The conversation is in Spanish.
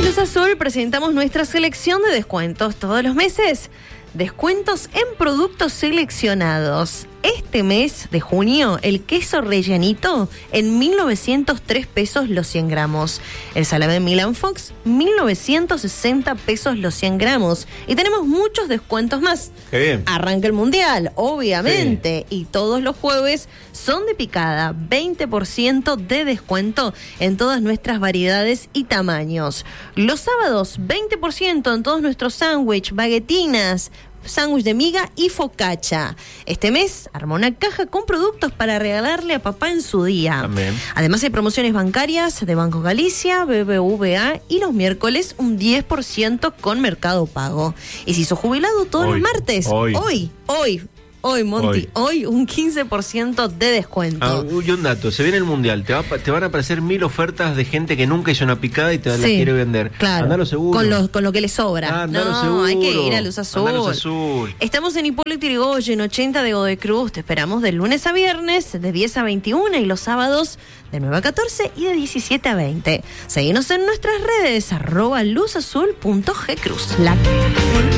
Luz Azul presentamos nuestra selección de descuentos todos los meses. Descuentos en productos seleccionados. Este mes de junio, el queso rellenito en 1.903 pesos los 100 gramos. El salame Milan Fox, 1.960 pesos los 100 gramos. Y tenemos muchos descuentos más. Qué bien. Arranca el mundial, obviamente. Sí. Y todos los jueves son de picada. 20% de descuento en todas nuestras variedades y tamaños. Los sábados, 20% en todos nuestros sándwich, baguetinas, sándwich de miga y focaccia. Este mes arma una caja con productos para regalarle a papá en su día. Amén. Además hay promociones bancarias de Banco Galicia, BBVA y los miércoles un 10% con Mercado Pago. Y si sos jubilado todos los martes, hoy, Monty, hoy un 15% de descuento. Y un dato, se viene el mundial, te van a aparecer 1000 ofertas de gente que nunca hizo una picada y te las quiere vender. Claro, andalo seguro. Con lo que le sobra. Andalo seguro. Hay que ir a Luz Azul. Luz Azul. Estamos en Hipólito Yrigoyen, 80 de Godoy Cruz. Te esperamos de lunes a viernes, de 10 a 21 y los sábados de 9 a 14 y de 17 a 20. Seguinos en nuestras redes, @luzazul.gcruz.